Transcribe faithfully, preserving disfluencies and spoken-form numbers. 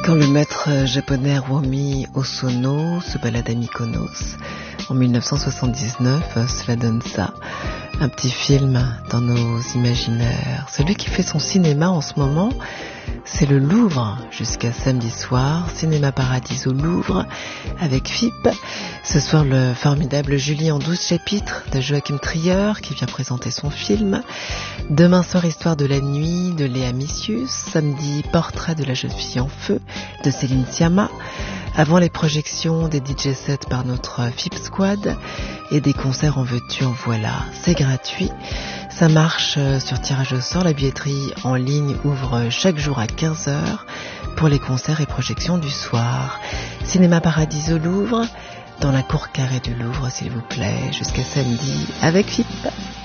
Quand le maître japonais Hiromi Hosono se balade à Mykonos en mille neuf cent soixante-dix-neuf, cela donne ça. Un petit film dans nos imaginaires. Celui qui fait son cinéma en ce moment, c'est le Louvre, jusqu'à samedi soir. Cinéma Paradis au Louvre, avec F I P. Ce soir, le formidable Julie en douze chapitres de Joachim Trier, qui vient présenter son film. Demain soir, Histoire de la nuit de Léa Missius. Samedi, Portrait de la jeune fille en feu de Céline Sciamma. Avant les projections, des D J sets par notre F I P Squad et des concerts en veux-tu, en voilà. C'est gratuit. Ça marche sur tirage au sort. La billetterie en ligne ouvre chaque jour à quinze heures pour les concerts et projections du soir. Cinéma Paradis au Louvre, dans la cour carrée du Louvre, s'il vous plaît, jusqu'à samedi avec F I P.